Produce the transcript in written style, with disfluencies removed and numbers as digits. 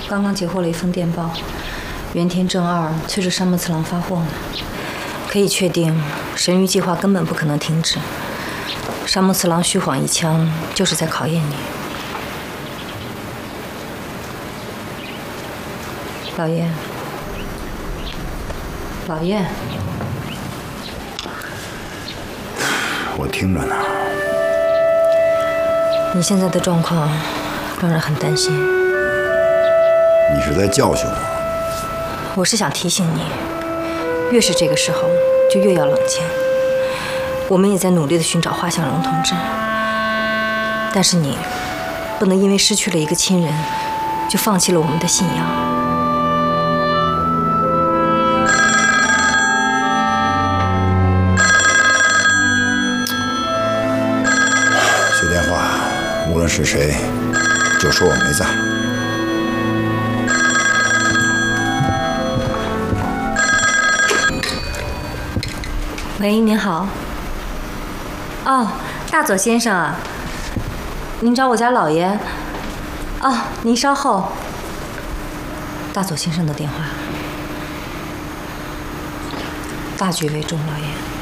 刚刚截获了一封电报，原田正二催着山木次郎发货呢。可以确定，神域计划根本不可能停止。山木次郎虚晃一枪，就是在考验你。老爷，老爷， 我听着呢。 你现在的状况让人很担心。 你是在教训我？ 我是想提醒你，越是这个时候，就越要冷静。我们也在努力地寻找花向荣同志，但是你不能因为失去了一个亲人，就放弃了我们的信仰。 接电话，无论是谁，就说我没在。 喂，您好。哦，大佐先生啊，您找我家老爷。哦，您稍后。大佐先生的电话。大局为重，老爷。